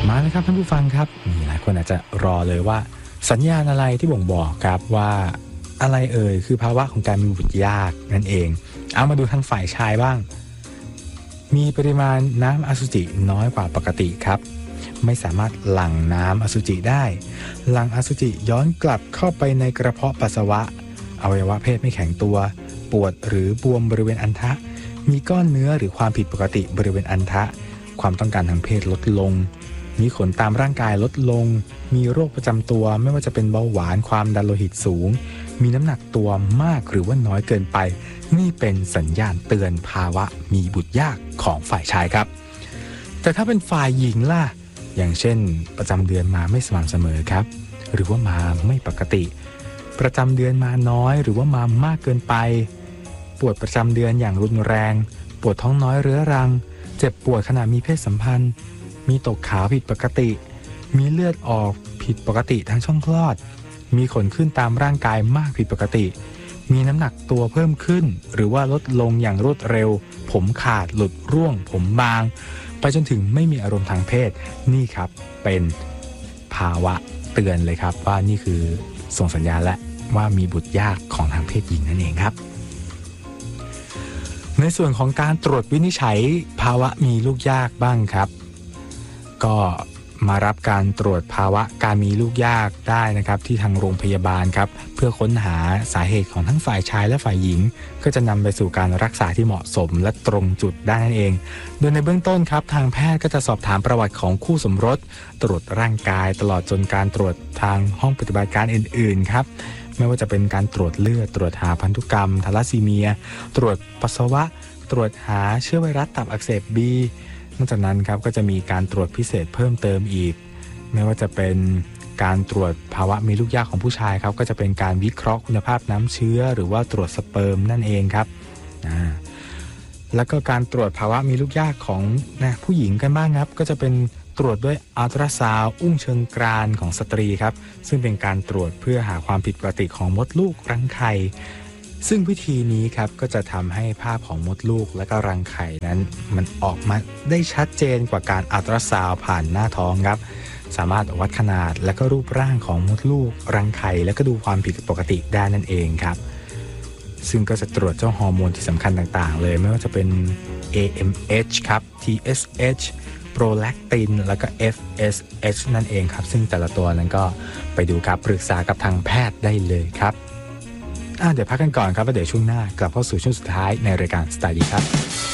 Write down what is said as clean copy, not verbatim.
มาเลยครับท่านผู้ฟังครับมีหลายคนอาจจะรอเลยว่าสัญญาณอะไรที่บ่งบอกครับว่าอะไรคือภาวะของการมีบุตรยากนั่นเองเอามาดูทางฝ่ายชายบ้างมีปริมาณน้ำอสุจิน้อยกว่าปกติครับไม่สามารถหลั่งน้ำอสุจิได้หลั่งอสุจิย้อนกลับเข้าไปในกระเพาะปัสสาวะอวัยวะเพศไม่แข็งตัวปวดหรือบวมบริเวณอัณฑะมีก้อนเนื้อหรือความผิดปกติบริเวณอัณฑะความต้องการทางเพศลดลงมีขนตามร่างกายลดลงมีโรคประจำตัวไม่ว่าจะเป็นเบาหวานความดันโลหิตสูงมีน้ำหนักตัวมากหรือว่าน้อยเกินไปนี่เป็นสัญญาณเตือนภาวะมีบุตรยากของฝ่ายชายครับแต่ถ้าเป็นฝ่ายหญิงล่ะอย่างเช่นประจำเดือนมาไม่สม่ำเสมอครับหรือว่ามาไม่ปกติประจำเดือนมาน้อยหรือว่ามามากเกินไปปวดประจำเดือนอย่างรุนแรงปวดท้องน้อยเรื้อรังเจ็บปวดขณะมีเพศสัมพันธ์มีตกขาวผิดปกติมีเลือดออกผิดปกติทางช่องคลอดมีขนขึ้นตามร่างกายมากผิดปกติมีน้ำหนักตัวเพิ่มขึ้นหรือว่าลดลงอย่างรวดเร็วผมขาดหลุดร่วงผมบางไปจนถึงไม่มีอารมณ์ทางเพศนี่ครับเป็นภาวะเตือนเลยครับว่านี่คือส่งสัญญาณและว่ามีบุตรยากของทางเพศหญิงนั่นเองครับในส่วนของการตรวจวินิจฉัยภาวะมีลูกยากบ้างครับก็มารับการตรวจภาวะการมีลูกยากได้นะครับที่ทางโรงพยาบาลครับเพื่อค้นหาสาเหตุของทั้งฝ่ายชายและฝ่ายหญิงก็จะนำไปสู่การรักษาที่เหมาะสมและตรงจุดได้นั่นเองโดยในเบื้องต้นครับทางแพทย์ก็จะสอบถามประวัติของคู่สมรสตรวจร่างกายตลอดจนการตรวจทางห้องปฏิบัติการอื่นๆครับไม่ว่าจะเป็นการตรวจเลือดตรวจหาพันธุกรรมทาลัสซีเมียตรวจปัสสาวะตรวจหาเชื้อไวรัสตับอักเสบบีนอกจากนั้นครับก็จะมีการตรวจพิเศษเพิ่มเติมอีกไม่ว่าจะเป็นการตรวจภาวะมีลูกยากของผู้ชายครับก็จะเป็นการวิเคราะห์คุณภาพน้ำเชื้อหรือว่าตรวจสเปิร์มนั่นเองครับแล้วก็การตรวจภาวะมีลูกยากของผู้หญิงกันบ้างครับก็จะเป็นตรวจด้วยอัลตราซาวด์อุ้งเชิงกรานของสตรีครับซึ่งเป็นการตรวจเพื่อหาความผิดปกติของมดลูกรังไข่ซึ่งวิธีนี้ครับก็จะทำให้ภาพของมดลูกและก็รังไข่นั้นมันออกมาได้ชัดเจนกว่าการอัลตราซาวด์ผ่านหน้าท้องครับสามารถวัดขนาดและก็รูปร่างของมดลูกรังไข่และก็ดูความผิดปกติได้นั่นเองครับซึ่งก็จะตรวจเจ้าฮอร์โมนที่สำคัญต่างๆเลยไม่ว่าจะเป็น AMH ครับ TSH prolactin แล้วก็ FSH นั่นเองครับซึ่งแต่ละตัวนั้นก็ไปดูครับปรึกษากับทางแพทย์ได้เลยครับเดี๋ยวพักกันก่อนครับแล้วเดี๋ยวช่วงหน้ากลับเข้าสู่ช่วงสุดท้ายในรายการสไตล์ดีครับ